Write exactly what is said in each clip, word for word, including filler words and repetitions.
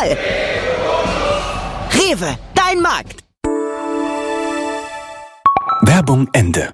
Überall. Rewe, dein Markt. Werbung Ende.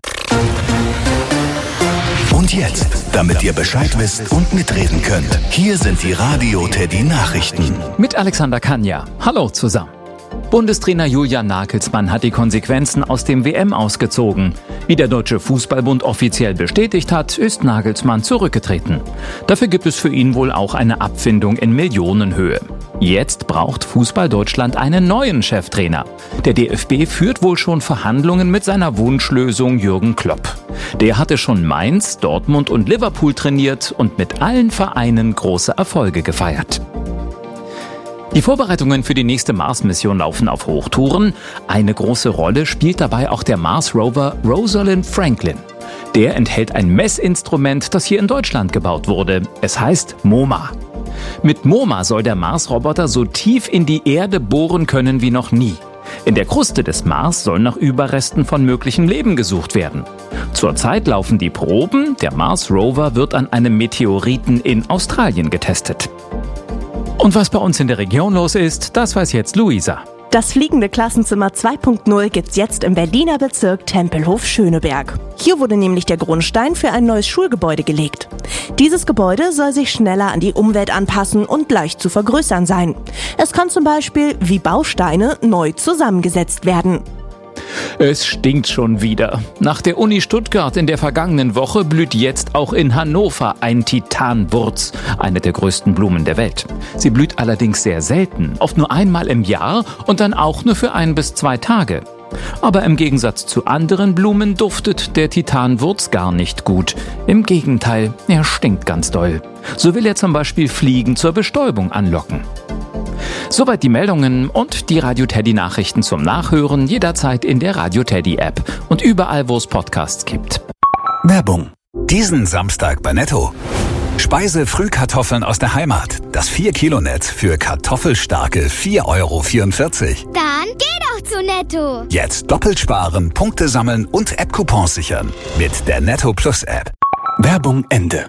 Und jetzt, damit ihr Bescheid wisst und mitreden könnt, hier sind die Radio Teddy Nachrichten. Mit Alexander Kanja. Hallo zusammen. Bundestrainer Julian Nagelsmann hat die Konsequenzen aus dem W M ausgezogen. Wie der Deutsche Fußballbund offiziell bestätigt hat, ist Nagelsmann zurückgetreten. Dafür gibt es für ihn wohl auch eine Abfindung in Millionenhöhe. Jetzt braucht Fußball Deutschland einen neuen Cheftrainer. Der D F B führt wohl schon Verhandlungen mit seiner Wunschlösung Jürgen Klopp. Der hatte schon Mainz, Dortmund und Liverpool trainiert und mit allen Vereinen große Erfolge gefeiert. Die Vorbereitungen für die nächste Mars-Mission laufen auf Hochtouren. Eine große Rolle spielt dabei auch der Mars-Rover Rosalind Franklin. Der enthält ein Messinstrument, das hier in Deutschland gebaut wurde. Es heißt MoMA. Mit MoMA soll der Mars-Roboter so tief in die Erde bohren können wie noch nie. In der Kruste des Mars soll nach Überresten von möglichem Leben gesucht werden. Zurzeit laufen die Proben. Der Mars-Rover wird an einem Meteoriten in Australien getestet. Und was bei uns in der Region los ist, das weiß jetzt Luisa. Das fliegende Klassenzimmer zwei Punkt null gibt's jetzt im Berliner Bezirk Tempelhof-Schöneberg. Hier wurde nämlich der Grundstein für ein neues Schulgebäude gelegt. Dieses Gebäude soll sich schneller an die Umwelt anpassen und leicht zu vergrößern sein. Es kann zum Beispiel wie Bausteine neu zusammengesetzt werden. Es stinkt schon wieder. Nach der Uni Stuttgart in der vergangenen Woche blüht jetzt auch in Hannover ein Titanwurz, eine der größten Blumen der Welt. Sie blüht allerdings sehr selten, oft nur einmal im Jahr und dann auch nur für ein bis zwei Tage. Aber im Gegensatz zu anderen Blumen duftet der Titanwurz gar nicht gut. Im Gegenteil, er stinkt ganz doll. So will er zum Beispiel Fliegen zur Bestäubung anlocken. Soweit die Meldungen und die Radio Teddy Nachrichten zum Nachhören jederzeit in der Radio Teddy App und überall, wo es Podcasts gibt. Werbung. Diesen Samstag bei Netto. Speise-Frühkartoffeln aus der Heimat. Das vier Kilo Netz für kartoffelstarke vier Euro vierundvierzig. Dann geh doch zu Netto. Jetzt doppelt sparen, Punkte sammeln und App-Coupons sichern. Mit der Netto Plus App. Werbung Ende.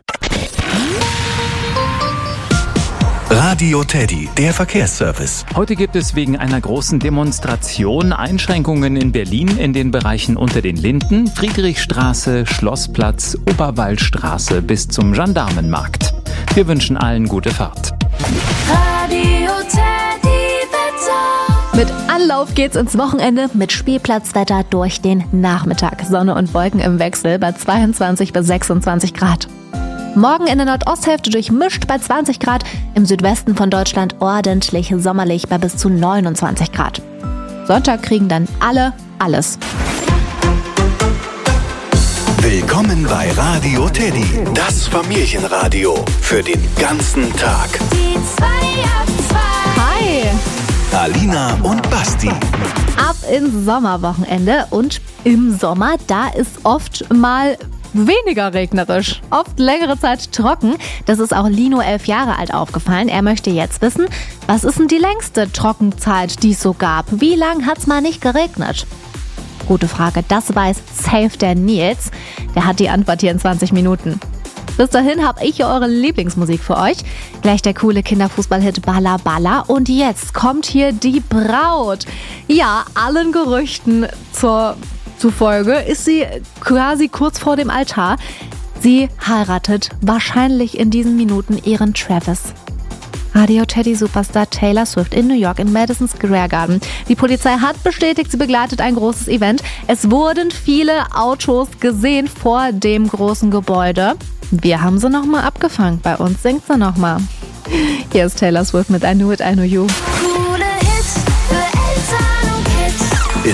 Radio Teddy, der Verkehrsservice. Heute gibt es wegen einer großen Demonstration Einschränkungen in Berlin in den Bereichen Unter den Linden, Friedrichstraße, Schlossplatz, Oberwaldstraße bis zum Gendarmenmarkt. Wir wünschen allen gute Fahrt. Radio Teddy Wetter. Mit Anlauf geht's ins Wochenende mit Spielplatzwetter durch den Nachmittag. Sonne und Wolken im Wechsel bei zweiundzwanzig bis sechsundzwanzig Grad. Morgen in der Nordosthälfte durchmischt bei zwanzig Grad, im Südwesten von Deutschland ordentlich sommerlich bei bis zu neunundzwanzig Grad. Sonntag kriegen dann alle alles. Willkommen bei Radio Teddy, das Familienradio für den ganzen Tag. Die zwei ab zwei. Hi! Alina und Basti. Ab ins Sommerwochenende und im Sommer, da ist oft mal weniger regnerisch, oft längere Zeit trocken. Das ist auch Lino, elf Jahre alt, aufgefallen. Er möchte jetzt wissen, was ist denn die längste Trockenzeit, die es so gab? Wie lang hat's mal nicht geregnet? Gute Frage, das weiß safe der Nils. Der hat die Antwort hier in zwanzig Minuten. Bis dahin habe ich eure Lieblingsmusik für euch. Gleich der coole Kinderfußballhit Balla Balla. Und jetzt kommt hier die Braut. Ja, allen Gerüchten zur Zufolge ist sie quasi kurz vor dem Altar. Sie heiratet wahrscheinlich in diesen Minuten ihren Travis. Radio Teddy Superstar Taylor Swift in New York im Madison Square Garden. Die Polizei hat bestätigt, sie begleitet ein großes Event. Es wurden viele Autos gesehen vor dem großen Gebäude. Wir haben sie nochmal abgefangen. Bei uns singt sie nochmal. Hier ist Taylor Swift mit I Knew It, I Know You.